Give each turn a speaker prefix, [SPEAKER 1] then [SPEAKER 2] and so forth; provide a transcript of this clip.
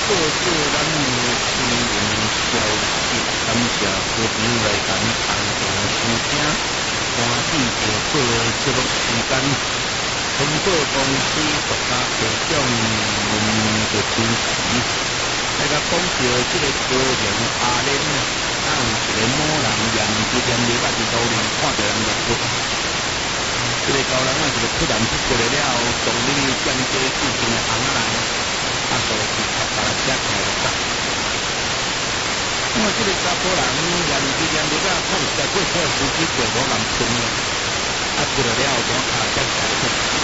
[SPEAKER 1] 做咱新闻消息，感谢好朋友来咱同步收听，欢喜着做节目时间，通过公司独家提供就支持。大家讲到这个高龄阿莲啊，有一个某人沿这点礼拜日路里看到人就哭，这个高人啊就是突然出过来了，从你江街附近的红仔来。啊，就是把大家开了走。因为这个查甫人沿这条路啊，看实在过车司机过无人村了，啊，过来了后，怎卡车开出，